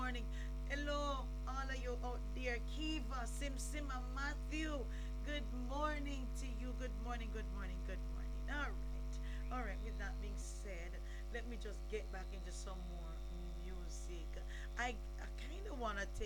morning. Hello, all of you out there. Kiva, Sim Sim, and Matthew. Good morning to you. Good morning, good morning, good morning. All right. All right, with that being said, let me just get back into some more music. I kind of want to take